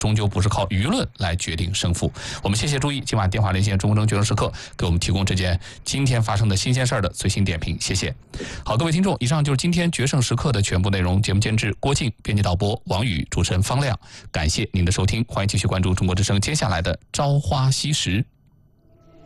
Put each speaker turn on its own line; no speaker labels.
终究不是靠舆论来决定胜负。我们谢谢朱毅今晚电话连线中国证决胜时刻，给我们提供这件今天发生的新鲜事儿的最新点评，谢谢。好，各位听众，以上就是今天决胜时刻的全部内容。节目监制郭靖，编辑导播王宇，主持人方亮。感谢您的收听，欢迎继续关注中国之声接下来的朝花夕拾。